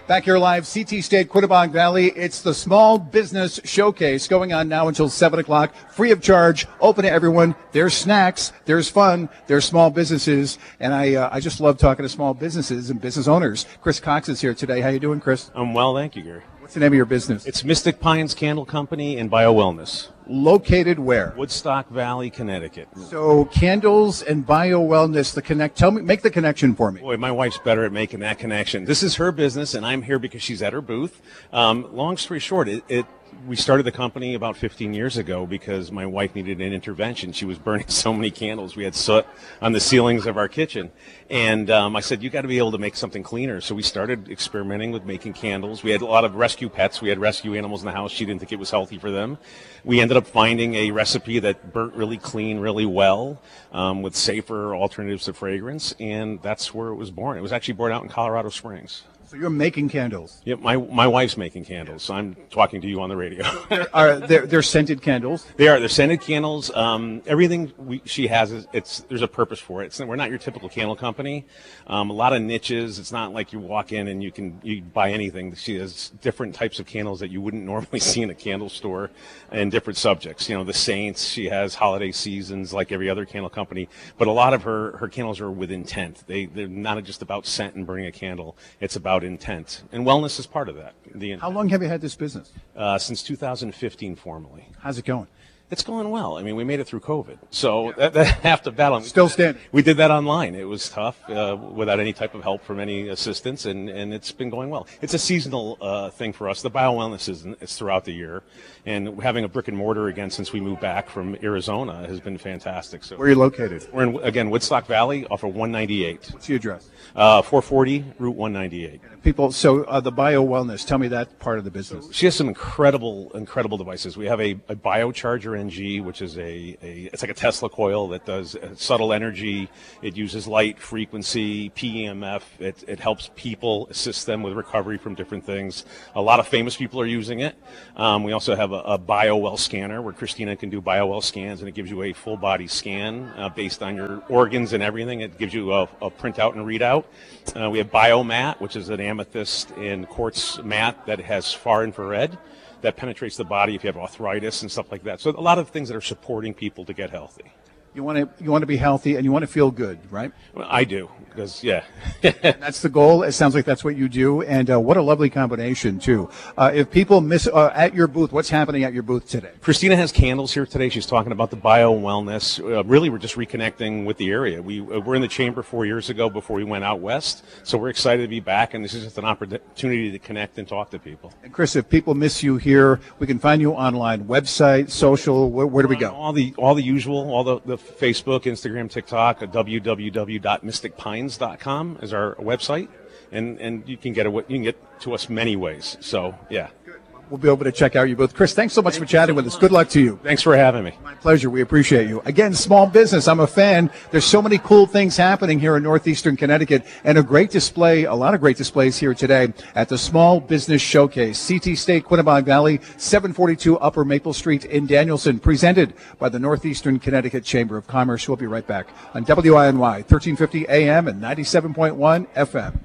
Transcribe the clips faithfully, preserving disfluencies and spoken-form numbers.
Back here live, C T State, Quittapahk Valley. It's the Small Business Showcase going on now until seven o'clock, free of charge, open to everyone. There's snacks, there's fun, there's small businesses, and I uh, I just love talking to small businesses and business owners. Chris Cox is here today. How you doing, Chris? I'm well, thank you, Gary. What's the name of your business? It's Mystic Pines Candle Company and Bio Wellness. Located where? Woodstock Valley, Connecticut. So candles and bio wellness, the connect. Tell me, make the connection for me. Boy, my wife's better at making that connection. This is her business, and I'm here because she's at her booth. Um, long story short, it, it we started the company about fifteen years ago because my wife needed an intervention. She was burning so many candles. We had soot on the ceilings of our kitchen. And um, I said, you got to be able to make something cleaner. So we started experimenting with making candles. We had a lot of rescue pets. We had rescue animals in the house. She didn't think it was healthy for them. We ended up finding a recipe that burnt really clean, really well, um, with safer alternatives to fragrance. And that's where it was born. It was actually born out in Colorado Springs. So you're making candles. Yep, my my wife's making candles. So I'm talking to you on the radio. Are they're, they're scented candles? They are. They're scented candles. Um, everything we, she has is it's there's a purpose for it. It's, we're not your typical candle company. Um, a lot of niches. It's not like you walk in and you can you buy anything. She has different types of candles that you wouldn't normally see in a candle store, and different subjects. You know, the saints. She has holiday seasons like every other candle company. But a lot of her her candles are with intent. They they're not just about scent and burning a candle. It's about intent, and wellness is part of that. The How long have you had this business? Uh, since two thousand fifteen, formally. How's it going? It's going well. I mean, we made it through COVID, so yeah. that, that half the battle. Still standing. We did that online. It was tough uh, without any type of help from any assistance, and, and it's been going well. It's a seasonal uh, thing for us. The bio wellness is it's throughout the year, and having a brick and mortar again since we moved back from Arizona has been fantastic. So where are you located? We're in again Woodstock Valley, off of one ninety-eight. What's the address? Uh, four forty Route one ninety-eight. People, so uh, the bio wellness. Tell me that part of the business. So she has some incredible, incredible devices. We have a, a BioCharger N G, which is a, a it's like a Tesla coil that does subtle energy. It uses light, frequency, P E M F. It, it helps people, assist them with recovery from different things. A lot of famous people are using it. Um, we also have a, a BioWell scanner where Christina can do BioWell scans, and it gives you a full body scan uh, based on your organs and everything. It gives you a, a printout and readout. Uh, we have BioMat, which is an amethyst and quartz mat that has far infrared that penetrates the body if you have arthritis and stuff like that. So a lot of things that are supporting people to get healthy. You want to you want to be healthy and you want to feel good, right? Well, I do, because yeah, that's the goal. It sounds like that's what you do, and uh, what a lovely combination too. Uh, if people miss uh, at your booth, what's happening at your booth today? Christina has candles here today. She's talking about the bio wellness. Uh, really, we're just reconnecting with the area. We uh, were in the chamber four years ago before we went out west, so we're excited to be back, and this is just an opportunity to connect and talk to people. And Chris, if people miss you here, we can find you online, website, social. Where, where do we go? All the all the usual, all the, the Facebook, Instagram, TikTok. w w w dot mystic pines dot com is our website, and and you can get a, you can get to us many ways. So yeah. We'll be able to check out you both. Chris, thanks so much Thank for chatting so with us. Good luck to you. Thanks for having me. My pleasure. We appreciate you. Again, small business. I'm a fan. There's so many cool things happening here in northeastern Connecticut, and a great display, a lot of great displays here today at the Small Business Showcase. C T State, Quittapahk Valley, seven forty-two Upper Maple Street in Danielson, presented by the Northeastern Connecticut Chamber of Commerce. We'll be right back on W I N Y, thirteen fifty A M and ninety-seven point one F M.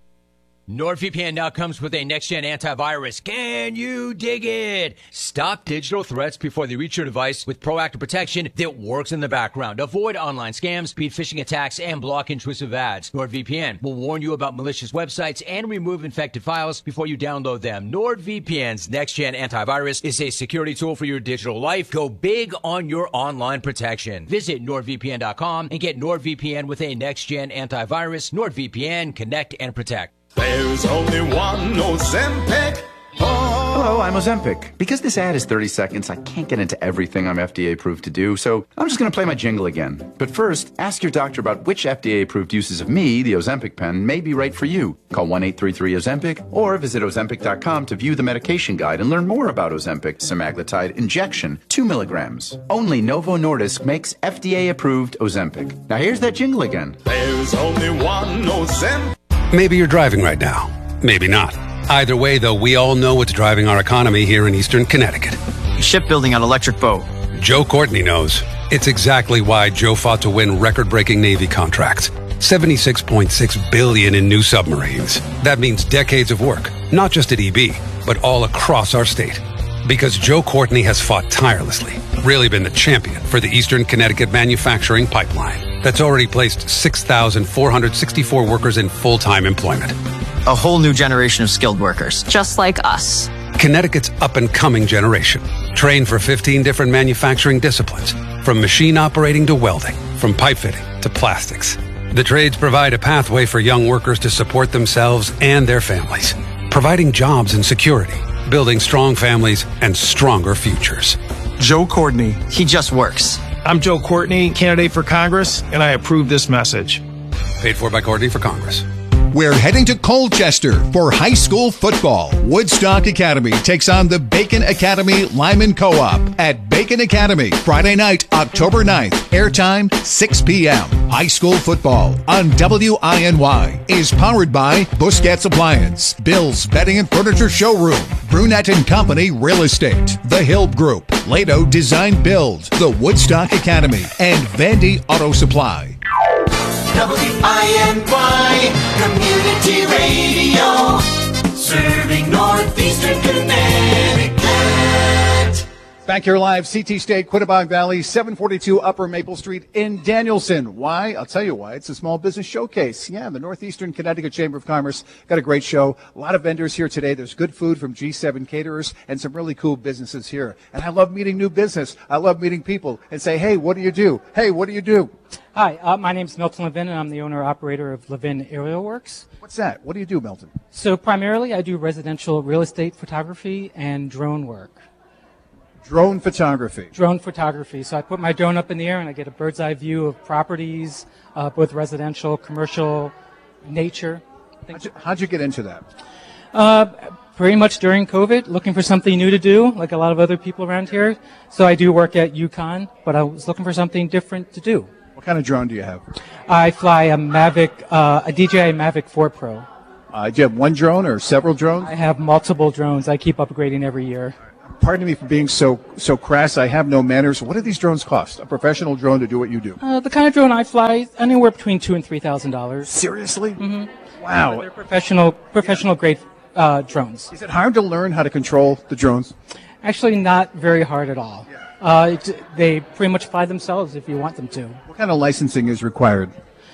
NordVPN now comes with a next-gen antivirus. Can you dig it? Stop digital threats before they reach your device with proactive protection that works in the background. Avoid online scams, speed phishing attacks, and block intrusive ads. NordVPN will warn you about malicious websites and remove infected files before you download them. NordVPN's next-gen antivirus is a security tool for your digital life. Go big on your online protection. Visit nord V P N dot com and get NordVPN with a next-gen antivirus. NordVPN, connect and protect. There's only one Ozempic. Oh. Hello, I'm Ozempic. Because this ad is thirty seconds, I can't get into everything I'm F D A approved to do, so I'm just going to play my jingle again. But first, ask your doctor about which F D A approved uses of me, the Ozempic pen, may be right for you. Call one eight three three Ozempic or visit ozempic dot com to view the medication guide and learn more about Ozempic semaglutide injection, two milligrams. Only Novo Nordisk makes F D A approved Ozempic. Now here's that jingle again. There's only one Ozempic. Maybe you're driving right now. Maybe not. Either way, though, we all know what's driving our economy here in eastern Connecticut. Shipbuilding on electric boat. Joe Courtney knows. It's exactly why Joe fought to win record-breaking Navy contracts. seventy-six point six billion dollars in new submarines. That means decades of work, not just at E B, but all across our state. Because Joe Courtney has fought tirelessly, really been the champion for the Eastern Connecticut manufacturing pipeline that's already placed six thousand four hundred sixty-four workers in full-time employment. A whole new generation of skilled workers. Just like us. Connecticut's up-and-coming generation, trained for fifteen different manufacturing disciplines, from machine operating to welding, from pipe fitting to plastics. The trades provide a pathway for young workers to support themselves and their families, providing jobs and security, building strong families and stronger futures. Joe Courtney. He just works. I'm Joe Courtney, candidate for Congress, and I approve this message. Paid for by Courtney for Congress. We're heading to Colchester for high school football. Woodstock Academy takes on the Bacon Academy Lyman Co-op at Bacon Academy, Friday night, October ninth. Airtime, six p.m. High school football on W I N Y is powered by Busquets Appliance, Bill's Bedding and Furniture Showroom, Brunette and Company Real Estate, The Hill Group, Lato Design Build, the Woodstock Academy, and Vandy Auto Supply. W I N Y Community Radio, serving Northeastern Connecticut. Back here live, C T State, Quittapahk Valley, seven forty-two Upper Maple Street in Danielson. Why? I'll tell you why. It's a small business showcase. Yeah, the Northeastern Connecticut Chamber of Commerce got a great show. A lot of vendors here today. There's good food from G seven Caterers and some really cool businesses here. And I love meeting new business. I love meeting people and say, hey, what do you do? Hey, what do you do? Hi, uh, my name's Milton Levin, and I'm the owner-operator of Levin Aerial Works. What's that? What do you do, Milton? So primarily I do residential real estate photography and drone work. Drone photography. Drone photography. So I put my drone up in the air and I get a bird's eye view of properties, uh, both residential, commercial, nature. How'd you, how'd you get into that? Uh, pretty much during COVID, looking for something new to do, like a lot of other people around here. So I do work at UConn, but I was looking for something different to do. What kind of drone do you have? I fly a Mavic, uh, a D J I Mavic four Pro. Uh, do you have one drone or several drones? I have multiple drones. I keep upgrading every year. Pardon me for being so so crass. I have no manners. What do these drones cost? A professional drone to do what you do? Uh, the kind of drone I fly, anywhere between two and three thousand dollars. Seriously? Mm-hmm. Wow. They're professional, professional grade uh, drones. Is it hard to learn how to control the drones? Actually, not very hard at all. Uh, it, they pretty much fly themselves if you want them to. What kind of licensing is required?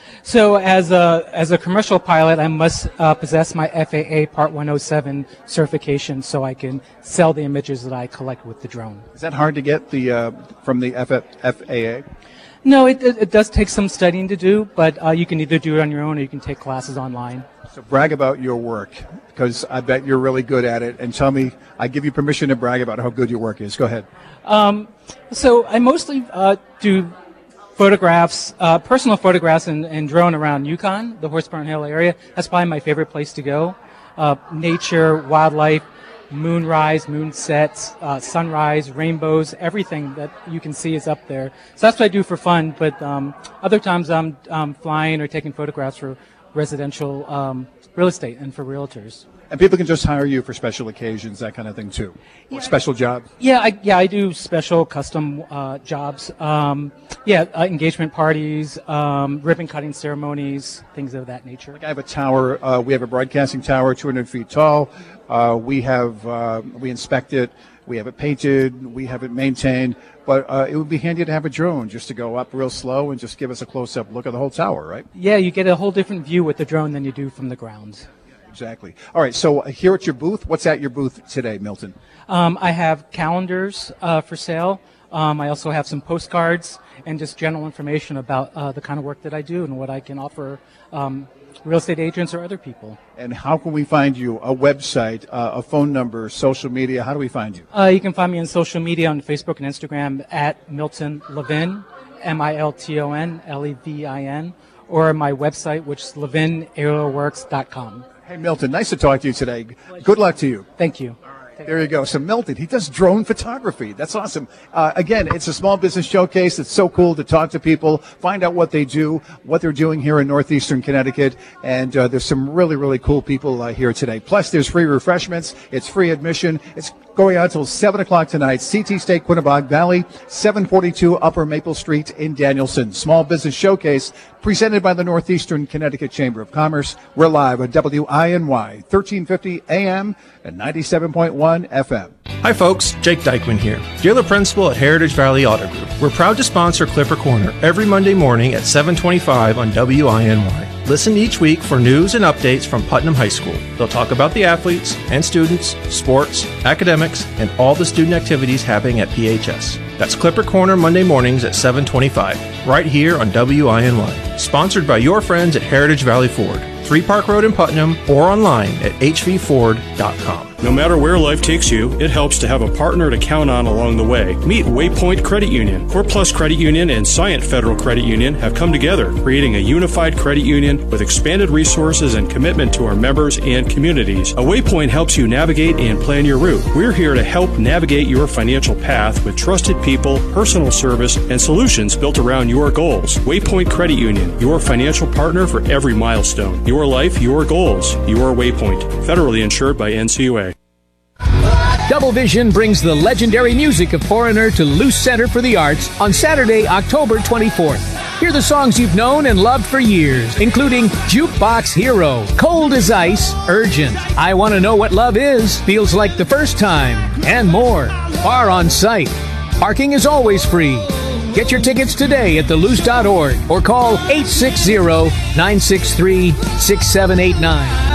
So as a as a commercial pilot, I must uh, possess my F A A Part one oh seven certification so I can sell the images that I collect with the drone. Is that hard to get the uh, from the F A A? No, it, it, it does take some studying to do, but uh, you can either do it on your own or you can take classes online. So brag about your work, because I bet you're really good at it. And tell me, I give you permission to brag about how good your work is. Go ahead. Um, so I mostly uh, do photographs, uh, personal photographs and, and drone around Yukon, the Horse Barn Hill area. That's probably my favorite place to go. Uh, nature, wildlife, moonrise, moonsets, uh, sunrise, rainbows, everything that you can see is up there. So that's what I do for fun, but um, other times I'm um, flying or taking photographs for residential um, real estate and for realtors. And people can just hire you for special occasions, that kind of thing too, or yeah, special jobs. Yeah, I, yeah, I do special custom uh, jobs. Um, yeah, uh, engagement parties, um, ribbon cutting ceremonies, things of that nature. Like I have a tower. Uh, we have a broadcasting tower, two hundred feet tall. Uh, we have uh, we inspect it. We have it painted. We have it maintained. But uh, it would be handy to have a drone just to go up real slow and just give us a close-up look at the whole tower, right? Yeah, you get a whole different view with the drone than you do from the ground. Exactly. All right, so here at your booth, what's at your booth today, Milton? Um, I have calendars uh, for sale. Um, I also have some postcards and just general information about uh, the kind of work that I do and what I can offer um, real estate agents or other people. And how can we find you? A website, uh, a phone number, social media, how do we find you? Uh, you can find me on social media on Facebook and Instagram at Milton Levin, M I L T O N L E V I N, or my website, which is levin aerial works dot com. Hey, Milton, nice to talk to you today. Good luck to you. Thank you. There you go. So Milton, he does drone photography. That's awesome. Uh, again, it's a small business showcase. It's so cool to talk to people, find out what they do, what they're doing here in Northeastern Connecticut. And uh, there's some really, really cool people uh, here today. Plus, there's free refreshments. It's free admission. It's going on until seven o'clock tonight. C T State Quinebaug Valley, seven forty-two Upper Maple Street in Danielson. Small Business Showcase presented by the Northeastern Connecticut Chamber of Commerce. We're live on W I N Y, thirteen fifty A M and ninety-seven point one F M. Hi folks, Jake Dykeman here, dealer principal at Heritage Valley Auto Group. We're proud to sponsor Clipper Corner every Monday morning at seven twenty-five on W I N Y. Listen each week for news and updates from Putnam High School. They'll talk about the athletes and students, sports, academics, and all the student activities happening at P H S. That's Clipper Corner Monday mornings at seven twenty-five, right here on W I N Y. Sponsored by your friends at Heritage Valley Ford, three Park Road in Putnam, or online at h v ford dot com. No matter where life takes you, it helps to have a partner to count on along the way. Meet Waypoint Credit Union. Core Plus Credit Union and Scient Federal Credit Union have come together, creating a unified credit union with expanded resources and commitment to our members and communities. A Waypoint helps you navigate and plan your route. We're here to help navigate your financial path with trusted people, personal service, and solutions built around your goals. Waypoint Credit Union, your financial partner for every milestone. Your life, your goals. Your Waypoint. Federally insured by N C U A. Double Vision brings the legendary music of Foreigner to Luce Center for the Arts on Saturday, October twenty-fourth. Hear the songs you've known and loved for years, including Jukebox Hero, Cold as Ice, Urgent, I Want to Know What Love Is, Feels Like the First Time, and more. Bar on site. Parking is always free. Get your tickets today at the luce dot org or call eight six zero, nine six three, six seven eight nine.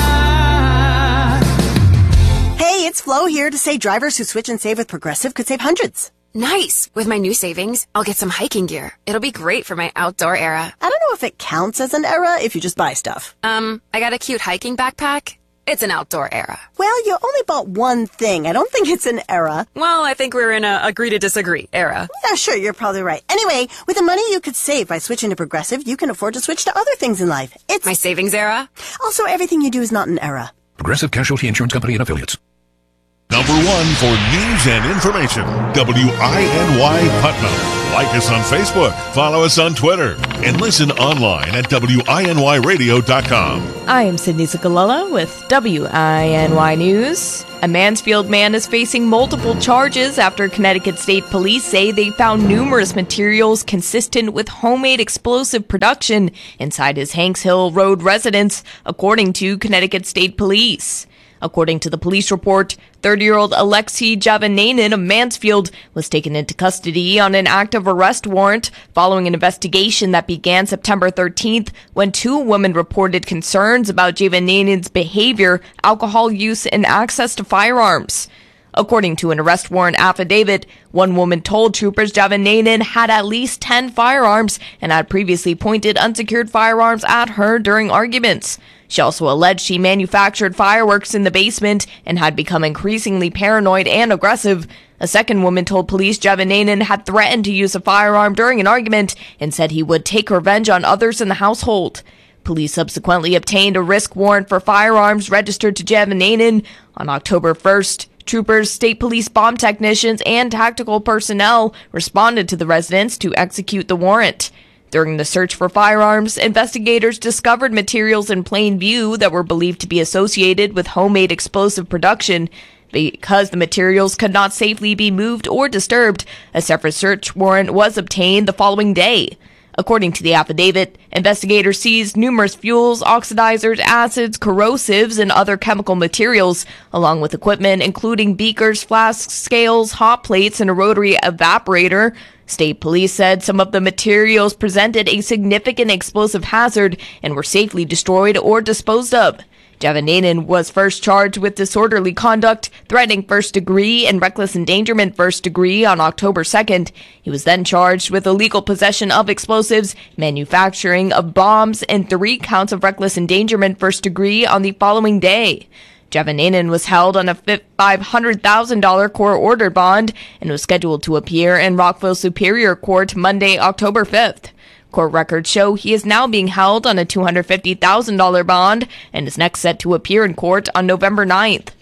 Hey, it's Flo here to say drivers who switch and save with Progressive could save hundreds. Nice! With my new savings, I'll get some hiking gear. It'll be great for my outdoor era. I don't know if it counts as an era if you just buy stuff. Um, I got a cute hiking backpack. It's an outdoor era. Well, you only bought one thing. I don't think it's an era. Well, I think we're in a agree to disagree era. Yeah, sure, you're probably right. Anyway, with the money you could save by switching to Progressive, you can afford to switch to other things in life. It's my savings era. Also, everything you do is not an era. Progressive Casualty Insurance Company and Affiliates. Number one for news and information, W I N Y Putnam. Like us on Facebook, follow us on Twitter, and listen online at W I N Y radio dot com. I am Sydney Sicolella with W I N Y News. A Mansfield man is facing multiple charges after Connecticut State Police say they found numerous materials consistent with homemade explosive production inside his Hanks Hill Road residence, according to Connecticut State Police. According to the police report, thirty-year-old Alexei Javanainen of Mansfield was taken into custody on an active arrest warrant following an investigation that began September thirteenth when two women reported concerns about Javanainen's behavior, alcohol use, and access to firearms. According to an arrest warrant affidavit, one woman told troopers Javanainen had at least ten firearms and had previously pointed unsecured firearms at her during arguments. She also alleged she manufactured fireworks in the basement and had become increasingly paranoid and aggressive. A second woman told police Javanainen had threatened to use a firearm during an argument and said he would take revenge on others in the household. Police subsequently obtained a risk warrant for firearms registered to Javanainen. On October first, troopers, state police bomb technicians, and tactical personnel responded to the residence to execute the warrant. During the search for firearms, investigators discovered materials in plain view that were believed to be associated with homemade explosive production. Because the materials could not safely be moved or disturbed, a separate search warrant was obtained the following day. According to the affidavit, investigators seized numerous fuels, oxidizers, acids, corrosives, and other chemical materials, along with equipment including beakers, flasks, scales, hot plates, and a rotary evaporator. State police said some of the materials presented a significant explosive hazard and were safely destroyed or disposed of. Javanainen was first charged with disorderly conduct, threatening first degree, and reckless endangerment first degree on October second. He was then charged with illegal possession of explosives, manufacturing of bombs, and three counts of reckless endangerment first degree on the following day. Javanainen was held on a five hundred thousand dollars court-ordered bond and was scheduled to appear in Rockville Superior Court Monday, October fifth. Court records show he is now being held on a two hundred fifty thousand dollars bond and is next set to appear in court on November ninth.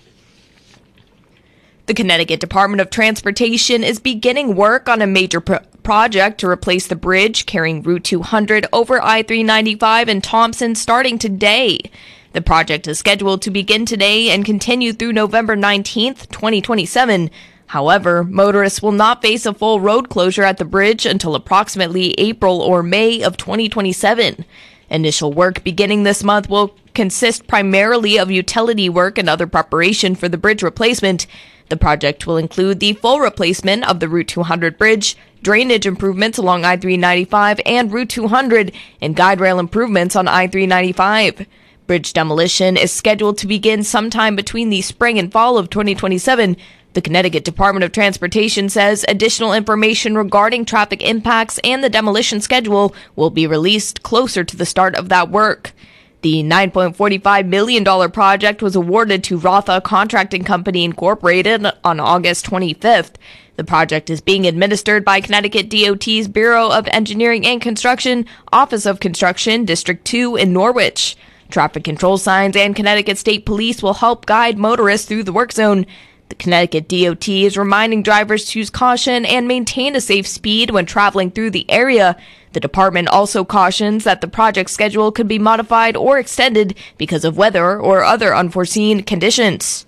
The Connecticut Department of Transportation is beginning work on a major pro- project to replace the bridge carrying Route two hundred over I three ninety-five in Thompson starting today. The project is scheduled to begin today and continue through November nineteenth, twenty twenty-seven. However, motorists will not face a full road closure at the bridge until approximately April or May of twenty twenty-seven. Initial work beginning this month will consist primarily of utility work and other preparation for the bridge replacement. The project will include the full replacement of the Route two hundred bridge, drainage improvements along I three ninety-five and Route two hundred, and guide rail improvements on I three ninety-five. Bridge demolition is scheduled to begin sometime between the spring and fall of twenty twenty-seven. The Connecticut Department of Transportation says additional information regarding traffic impacts and the demolition schedule will be released closer to the start of that work. The nine point four five million dollars project was awarded to Rotha Contracting Company Incorporated on August twenty-fifth. The project is being administered by Connecticut D O T's Bureau of Engineering and Construction, Office of Construction, District two in Norwich. Traffic control signs and Connecticut State Police will help guide motorists through the work zone. The Connecticut D O T is reminding drivers to use caution and maintain a safe speed when traveling through the area. The department also cautions that the project schedule could be modified or extended because of weather or other unforeseen conditions.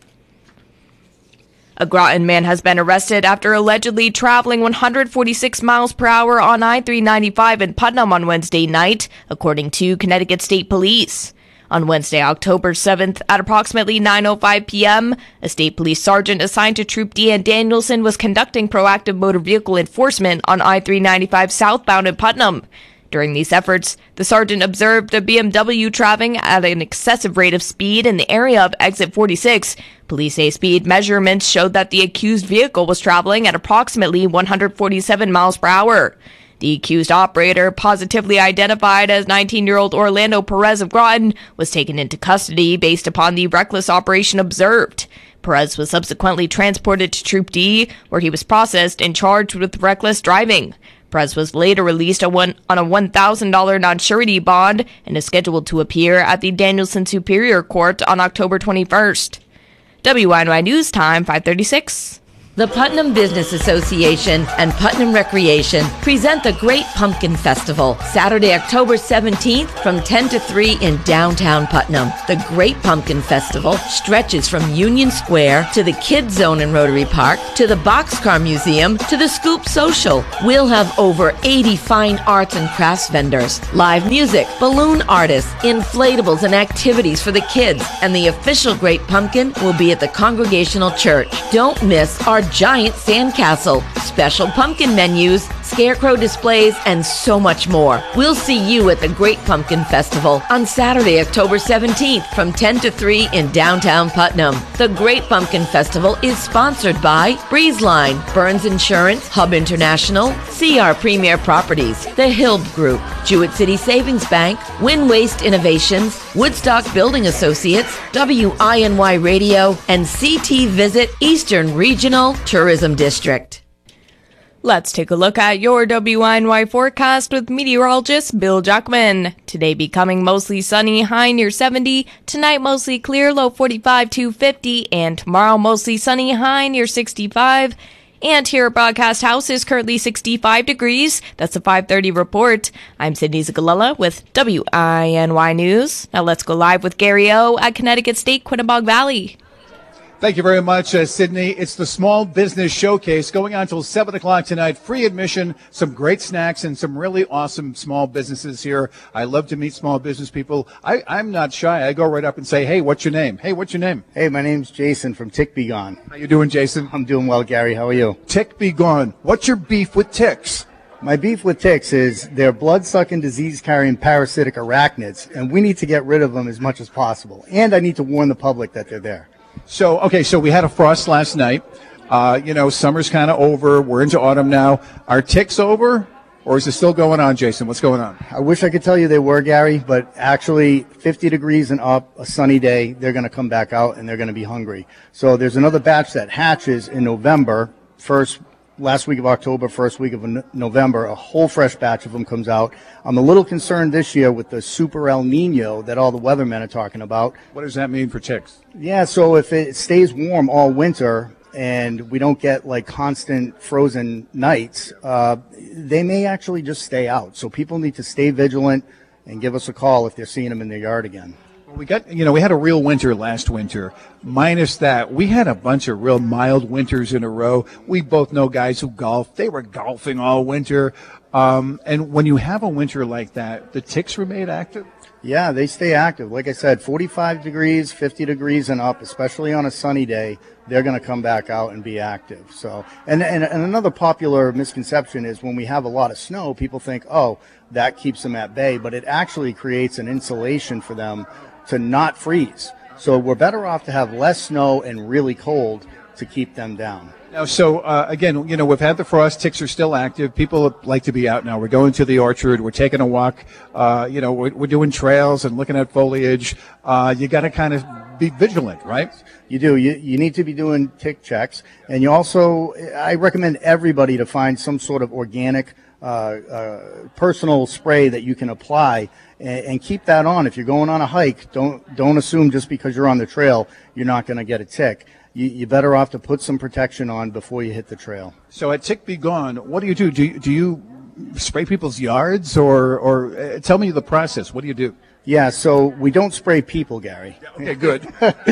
A Groton man has been arrested after allegedly traveling one hundred forty-six miles per hour on I three ninety-five in Putnam on Wednesday night, according to Connecticut State Police. On Wednesday, October seventh, at approximately nine oh five p.m., a state police sergeant assigned to Troop Deanne Danielson was conducting proactive motor vehicle enforcement on I three ninety-five southbound in Putnam. During these efforts, the sergeant observed a B M W traveling at an excessive rate of speed in the area of exit forty-six. Police say speed measurements showed that the accused vehicle was traveling at approximately one hundred forty-seven miles per hour. The accused operator, positively identified as nineteen-year-old Orlando Perez of Groton, was taken into custody based upon the reckless operation observed. Perez was subsequently transported to Troop D, where he was processed and charged with reckless driving. Perez was later released on a one thousand dollars non-surety bond and is scheduled to appear at the Danielson Superior Court on October twenty-first. W I N Y News Time, five thirty-six. The Putnam Business Association and Putnam Recreation present the Great Pumpkin Festival, Saturday, October seventeenth from ten to three in downtown Putnam. The Great Pumpkin Festival stretches from Union Square to the Kids Zone in Rotary Park to the Boxcar Museum to the Scoop Social. We'll have over eighty fine arts and crafts vendors, live music, balloon artists, inflatables and activities for the kids, and the official Great Pumpkin will be at the Congregational Church. Don't miss our giant sandcastle, special pumpkin menus, scarecrow displays, and so much more. We'll see you at the Great Pumpkin Festival on Saturday, October seventeenth from ten to three in downtown Putnam. The Great Pumpkin Festival is sponsored by Breezeline, Burns Insurance, Hub International, C R Premier Properties, The Hill Group, Jewett City Savings Bank, Win Waste Innovations, Woodstock Building Associates, W I N Y Radio, and C T Visit Eastern Regional Tourism District. Let's take a look at your W I N Y forecast with meteorologist Bill Jackman. Today becoming mostly sunny, high near seventy. Tonight mostly clear, low forty-five to fifty. And tomorrow mostly sunny, high near sixty-five. And here at Broadcast House is currently sixty-five degrees. That's a five thirty report. I'm Sydney Zagalella with W I N Y News. Now let's go live with Gary O at Connecticut State Quinebaug Valley. Thank you very much, uh, Sydney. It's the Small Business Showcase going on until seven o'clock tonight. Free admission, some great snacks, and some really awesome small businesses here. I love to meet small business people. I, I'm not shy. I go right up and say, hey, what's your name? Hey, what's your name? Hey, my name's Jason from Tick Be Gone. How you doing, Jason? I'm doing well, Gary. How are you? Tick Be Gone. What's your beef with ticks? My beef with ticks is they're blood-sucking, disease-carrying parasitic arachnids, and we need to get rid of them as much as possible. And I need to warn the public that they're there. So, okay, so we had a frost last night. Uh, you know, summer's kind of over. We're into autumn now. Are ticks over, or is it still going on, Jason? What's going on? I wish I could tell you they were, Gary, but actually fifty degrees and up, a sunny day, they're going to come back out and they're going to be hungry. So there's another batch that hatches in November, first last week of October, first week of November. A whole fresh batch of them comes out. I'm a little concerned this year with the super El Nino that all the weathermen are talking about. What does that mean for ticks? Yeah, so if it stays warm all winter and we don't get like constant frozen nights, uh, they may actually just stay out. So people need to stay vigilant and give us a call if they're seeing them in their yard again. We got, you know, we had a real winter last winter. Minus that, we had a bunch of real mild winters in a row. We both know guys who golf. They were golfing all winter. Um, and when you have a winter like that, the ticks remain active? Yeah, they stay active. Like I said, forty-five degrees, fifty degrees and up, especially on a sunny day, they're going to come back out and be active. So, and, and, and another popular misconception is when we have a lot of snow, people think, oh, that keeps them at bay, but it actually creates an insulation for them to not freeze. So we're better off to have less snow and really cold to keep them down. Now, so uh, again, you know, we've had the frost. Ticks are still active. People like to be out now. We're going to the orchard. We're taking a walk. Uh, you know, we're, we're doing trails and looking at foliage. Uh, you got to kind of be vigilant, right? You do. You, you need to be doing tick checks. And you also, I recommend everybody to find some sort of organic uh, uh, personal spray that you can apply and, and keep that on. If you're going on a hike, don't, don't assume just because you're on the trail, you're not going to get a tick. You, you're better off to put some protection on before you hit the trail. So at Tick Be Gone, what do you do? Do you, do you spray people's yards, or, or uh, tell me the process? What do you do? Yeah, so we don't spray people, Gary. Okay, good.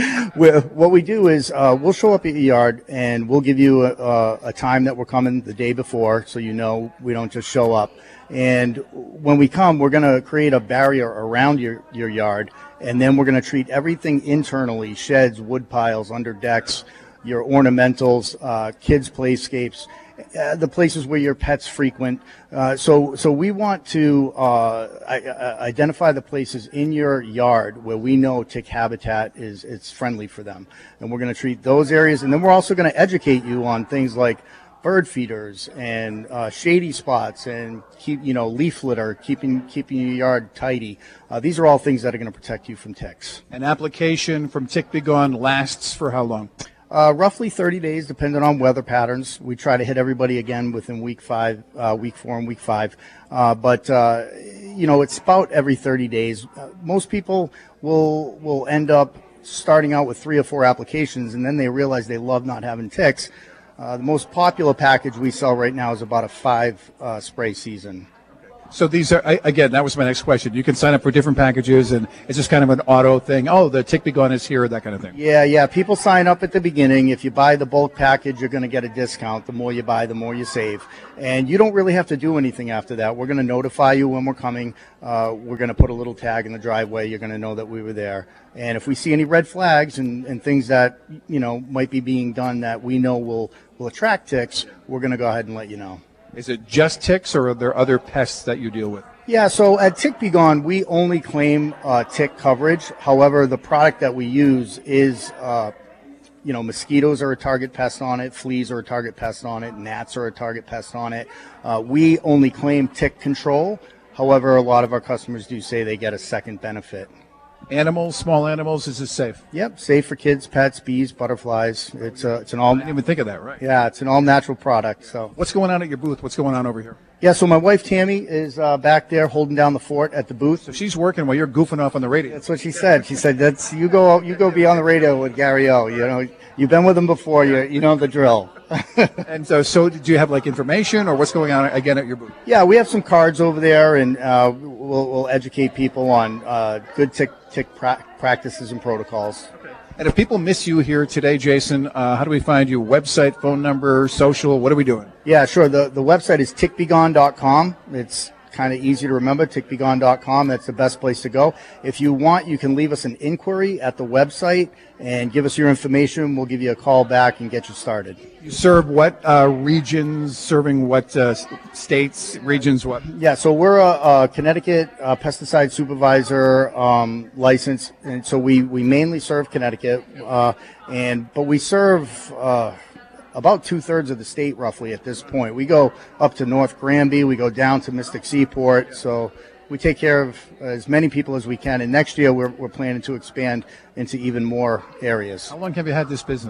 What we do is uh, we'll show up at your yard and we'll give you a, a time that we're coming the day before, so you know we don't just show up. And when we come, we're going to create a barrier around your, your yard, and then we're going to treat everything internally, sheds, wood piles, under decks, your ornamentals, uh, kids' playscapes, uh, the places where your pets frequent. Uh, so, so we want to uh, I, I identify the places in your yard where we know tick habitat is it's friendly for them, and we're going to treat those areas. And then we're also going to educate you on things like bird feeders and uh, shady spots, and keep you know leaf litter, keeping keeping your yard tidy. Uh, these are all things that are going to protect you from ticks. An application from Tick Be Gone lasts for how long? Uh, roughly thirty days, depending on weather patterns. We try to hit everybody again within week five, uh, week four, and week five. Uh, but uh, you know, it's about every thirty days. Uh, most people will will end up starting out with three or four applications, and then they realize they love not having ticks. Uh, the most popular package we sell right now is about a five uh, spray season. So these are, I, again, that was my next question. You can sign up for different packages, and it's just kind of an auto thing. Oh, the Tick Be Gone is here, that kind of thing. Yeah, yeah. People sign up at the beginning. If you buy the bulk package, you're going to get a discount. The more you buy, the more you save. And you don't really have to do anything after that. We're going to notify you when we're coming. Uh, we're going to put a little tag in the driveway. You're going to know that we were there. And if we see any red flags and, and things that, you know, might be being done that we know will, will attract ticks, we're going to go ahead and let you know. Is it just ticks, or are there other pests that you deal with? Yeah, so at Tick Be Gone, we only claim uh, tick coverage. However, the product that we use is, uh, you know, mosquitoes are a target pest on it, fleas are a target pest on it, gnats are a target pest on it. Uh, we only claim tick control. However, a lot of our customers do say they get a second benefit. Animals, small animals, is this safe? Yep, safe for kids, pets, bees, butterflies. It's a, it's an all. I didn't even think of that, right? Yeah, it's an all natural product. So. What's going on at your booth? What's going on over here? Yeah, so my wife Tammy is uh, back there holding down the fort at the booth. So she's working while you're goofing off on the radio. That's what she said. She said, "That's you go, you go be on the radio with Gary O. You know, you've been with him before. You you know the drill." And so, so do you have like information, or what's going on again at your booth? Yeah, we have some cards over there, and uh, we'll, we'll educate people on uh, good tick tick pra- practices and protocols. And if people miss you here today, Jason, uh, how do we find you? Website, phone number, social, what are we doing? Yeah, sure. The the website is tick be gone dot com. It's kind of easy to remember, tick be gone dot com. That's the best place to go. If you want, you can leave us an inquiry at the website and give us your information. We'll give you a call back and get you started. You serve what uh, regions, serving what uh, states, regions, what? Yeah, so we're a, a Connecticut uh, pesticide supervisor um, license, and so we, we mainly serve Connecticut, uh, and but we serve uh, about two-thirds of the state roughly at this point. We go up to North Granby, we go down to Mystic Seaport, so we take care of as many people as we can, and next year we're, we're planning to expand into even more areas. How long have you had this business?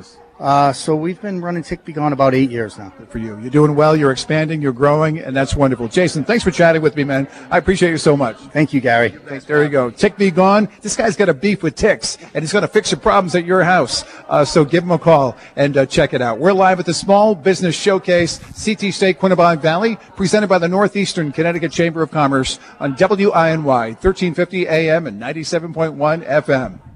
Uh, so we've been running Tick Be Gone about eight years now. Good for you. You're doing well. You're expanding. You're growing, and that's wonderful. Jason, thanks for chatting with me, man. I appreciate you so much. Thank you, Gary. Thanks. There you go. Tick Be Gone. This guy's got a beef with ticks, and he's going to fix your problems at your house. Uh, so give him a call and uh, check it out. We're live at the Small Business Showcase, C T State, Quinebaug Valley, presented by the Northeastern Connecticut Chamber of Commerce on W I N Y, thirteen fifty A M and ninety-seven point one F M.